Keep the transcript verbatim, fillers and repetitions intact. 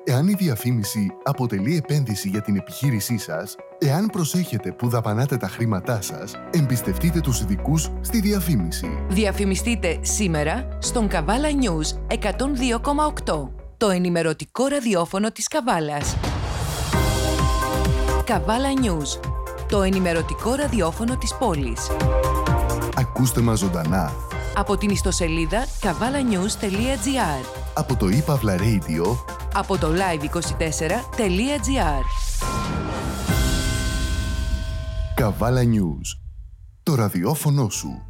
Εάν η διαφήμιση αποτελεί επένδυση για την επιχείρησή σας, εάν προσέχετε που δαπανάτε τα χρήματά σας, εμπιστευτείτε τους ειδικούς στη διαφήμιση. Διαφημιστείτε σήμερα στον Καβάλα News εκατόν δύο κόμμα οκτώ, το ενημερωτικό ραδιόφωνο της Καβάλας. Καβάλα News, το ενημερωτικό ραδιόφωνο της πόλης. Ακούστε μας ζωντανά Από την ιστοσελίδα καβάλα νιους τελεία τζι άρ, από το ipavla Radio, από το live είκοσι τέσσερα τελεία τζι άρ. Καβάλα News, το ραδιόφωνο σου.